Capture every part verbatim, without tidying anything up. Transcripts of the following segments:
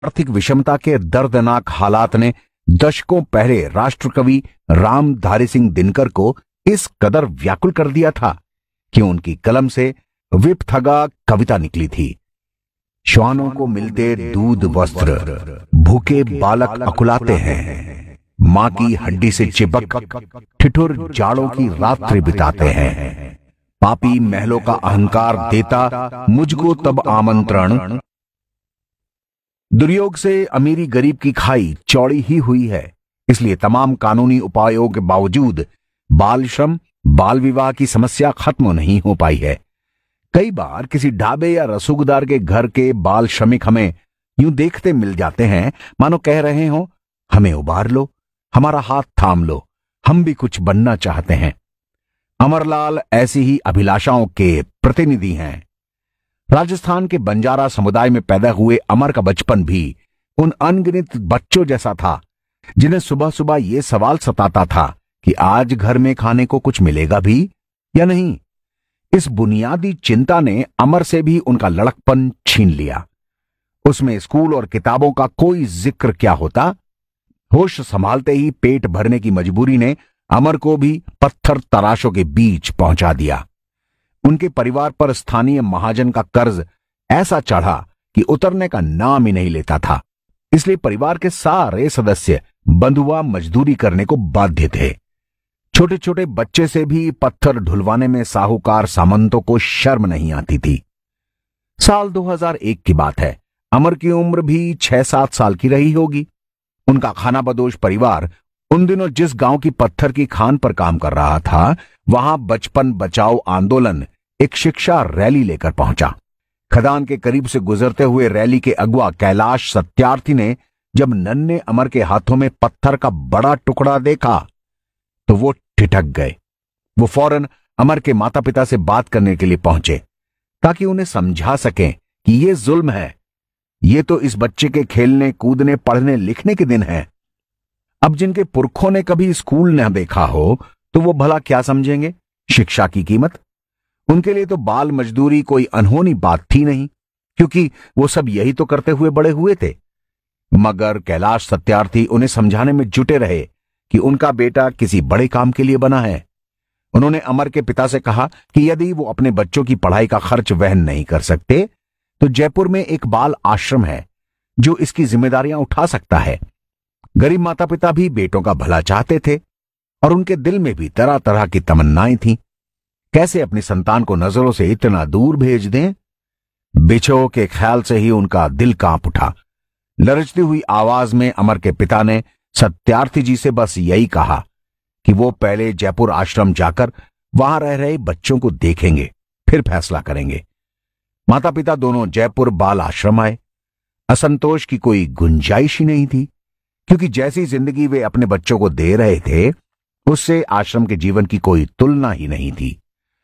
आर्थिक विषमता के दर्दनाक हालात ने दशकों पहले राष्ट्रकवि रामधारी सिंह दिनकर को इस कदर व्याकुल कर दिया था कि उनकी कलम से विपथगा कविता निकली थी। श्वानों को मिलते दूध वस्त्र, भूखे बालक अकुलाते हैं, मां की हड्डी से चिपक ठिठुर जाड़ों की रात्रि बिताते हैं। पापी महलों का अहंकार देता मुझको तब आमंत्रण, दुर्योग से अमीरी गरीब की खाई चौड़ी ही हुई है, इसलिए तमाम कानूनी उपायों के बावजूद बाल श्रम, बाल विवाह की समस्या खत्म नहीं हो पाई है। कई बार किसी ढाबे या रसूखदार के घर के बाल श्रमिक हमें यूं देखते मिल जाते हैं मानो कह रहे हो, हमें उबार लो, हमारा हाथ थाम लो, हम भी कुछ बनना चाहते हैं। अमरलाल ऐसी ही अभिलाषाओं के प्रतिनिधि हैं। राजस्थान के बंजारा समुदाय में पैदा हुए अमर का बचपन भी उन अनगिनत बच्चों जैसा था जिन्हें सुबह सुबह यह सवाल सताता था कि आज घर में खाने को कुछ मिलेगा भी या नहीं। इस बुनियादी चिंता ने अमर से भी उनका लड़कपन छीन लिया। उसमें स्कूल और किताबों का कोई जिक्र क्या होता। होश संभालते ही पेट भरने की मजबूरी ने अमर को भी पत्थर तराशों के बीच पहुंचा दिया। उनके परिवार पर स्थानीय महाजन का कर्ज ऐसा चढ़ा कि उतरने का नाम ही नहीं लेता था, इसलिए परिवार के सारे सदस्य बंधुआ मजदूरी करने को बाध्य थे। छोटे छोटे बच्चे से भी पत्थर ढुलवाने में साहूकार सामंतों को शर्म नहीं आती थी। साल दो हज़ार एक की बात है। अमर की उम्र भी छह सात साल की रही होगी। उनका खानाबदोश परिवार उन दिनों जिस गांव की पत्थर की खान पर काम कर रहा था, वहां बचपन बचाओ आंदोलन एक शिक्षा रैली लेकर पहुंचा। खदान के करीब से गुजरते हुए रैली के अगुआ कैलाश सत्यार्थी ने जब नन्हे अमर के हाथों में पत्थर का बड़ा टुकड़ा देखा तो वो ठिठक गए। वो फौरन अमर के माता पिता से बात करने के लिए पहुंचे ताकि उन्हें समझा सकें कि ये जुल्म है, ये तो इस बच्चे के खेलने कूदने पढ़ने लिखने के दिन हैं। अब जिनके पुरखों ने कभी स्कूल न देखा हो तो वो भला क्या समझेंगे शिक्षा की कीमत। उनके लिए तो बाल मजदूरी कोई अनहोनी बात थी नहीं, क्योंकि वो सब यही तो करते हुए बड़े हुए थे। मगर कैलाश सत्यार्थी उन्हें समझाने में जुटे रहे कि उनका बेटा किसी बड़े काम के लिए बना है। उन्होंने अमर के पिता से कहा कि यदि वो अपने बच्चों की पढ़ाई का खर्च वहन नहीं कर सकते तो जयपुर में एक बाल आश्रम है जो इसकी जिम्मेदारियां उठा सकता है। गरीब माता पिता भी बेटों का भला चाहते थे और उनके दिल में भी तरह तरह की तमन्नाएं थीं। कैसे अपनी संतान को नजरों से इतना दूर भेज दें। बिछो के ख्याल से ही उनका दिल कांप उठा। लरजती हुई आवाज में अमर के पिता ने सत्यार्थी जी से बस यही कहा कि वो पहले जयपुर आश्रम जाकर वहां रह रहे बच्चों को देखेंगे, फिर फैसला करेंगे। माता पिता दोनों जयपुर बाल आश्रम आए। असंतोष की कोई गुंजाइश ही नहीं थी, क्योंकि जैसी जिंदगी वे अपने बच्चों को दे रहे थे उससे आश्रम के जीवन की कोई तुलना ही नहीं थी।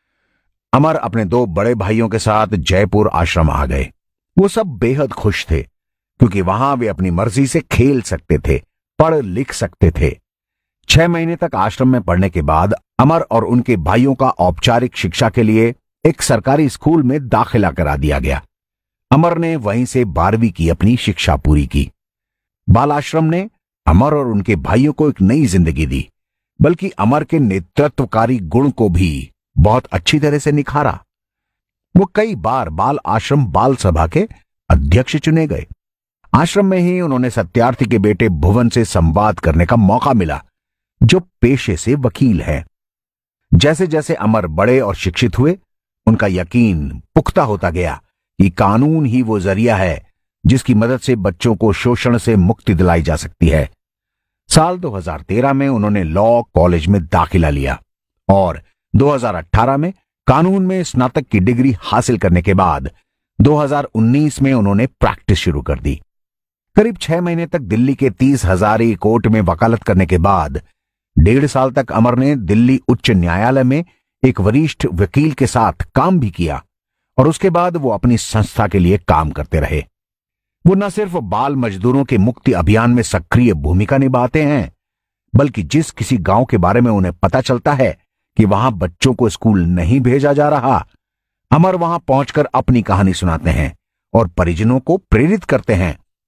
अमर अपने दो बड़े भाइयों के साथ जयपुर आश्रम आ गए। वो सब बेहद खुश थे क्योंकि वहां वे अपनी मर्जी से खेल सकते थे, पढ़ लिख सकते थे। छह महीने तक आश्रम में पढ़ने के बाद अमर और उनके भाइयों का औपचारिक शिक्षा के लिए एक सरकारी स्कूल में दाखिला करा दिया गया। अमर ने वहीं से बारहवीं की अपनी शिक्षा पूरी की। बाल आश्रम ने अमर और उनके भाइयों को एक नई जिंदगी दी, बल्कि अमर के नेतृत्वकारी गुण को भी बहुत अच्छी तरह से निखारा। वो कई बार बाल आश्रम बाल सभा के अध्यक्ष चुने गए। आश्रम में ही उन्होंने सत्यार्थी के बेटे भुवन से संवाद करने का मौका मिला, जो पेशे से वकील है। जैसे जैसे अमर बड़े और शिक्षित हुए, उनका यकीन पुख्ता होता गया कि कानून ही वो जरिया है जिसकी मदद से बच्चों को शोषण से मुक्ति दिलाई जा सकती है। साल दो हज़ार तेरह में उन्होंने लॉ कॉलेज में दाखिला लिया और दो हज़ार अठारह में कानून में स्नातक की डिग्री हासिल करने के बाद दो हज़ार उन्नीस में उन्होंने प्रैक्टिस शुरू कर दी। करीब छह महीने तक दिल्ली के तीस हजारी कोर्ट में वकालत करने के बाद डेढ़ साल तक अमर ने दिल्ली उच्च न्यायालय में एक वरिष्ठ वकील के साथ काम भी किया और उसके बाद वो अपनी संस्था के लिए काम करते रहे। वो न सिर्फ बाल मजदूरों के मुक्ति अभियान में सक्रिय भूमिका निभाते हैं, बल्कि जिस किसी गांव के बारे में उन्हें पता चलता है कि वहां बच्चों को स्कूल नहीं भेजा जा रहा, अमर वहां पहुंचकर अपनी कहानी सुनाते हैं और परिजनों को प्रेरित करते हैं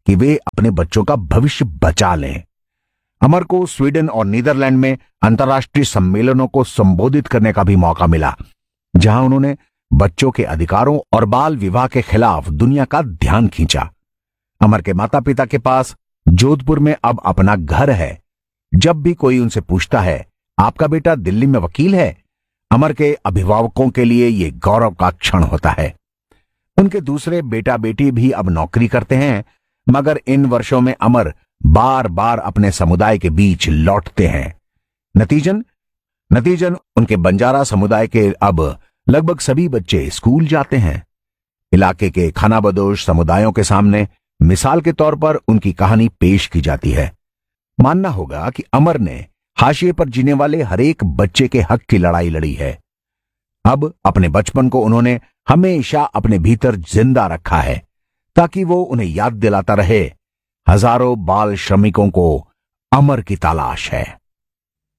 कि वे अपने बच्चों का भविष्य बचा लें। अमर को स्वीडन और नीदरलैंड में अंतर्राष्ट्रीय सम्मेलनों को संबोधित करने का भी मौका मिला, जहां उन्होंने बच्चों के अधिकारों और बाल विवाह के खिलाफ दुनिया का ध्यान खींचा। अमर के माता पिता के पास जोधपुर में अब अपना घर है। जब भी कोई उनसे पूछता है, आपका बेटा दिल्ली में वकील है, अमर के अभिभावकों के लिए यह गौरव का क्षण होता है। उनके दूसरे बेटा बेटी भी अब नौकरी करते हैं, मगर इन वर्षों में अमर बार बार अपने समुदाय के बीच लौटते हैं। नतीजन नतीजन उनके बंजारा समुदाय के अब लगभग सभी बच्चे स्कूल जाते हैं। इलाके के खानाबदोश समुदायों के सामने मिसाल के तौर पर उनकी कहानी पेश की जाती है। मानना होगा कि अमर ने हाशिए पर जीने वाले हरेक बच्चे के हक की लड़ाई लड़ी है। अब अपने बचपन को उन्होंने हमेशा अपने भीतर जिंदा रखा है, ताकि वो उन्हें याद दिलाता रहे, हजारों बाल श्रमिकों को अमर की तलाश है।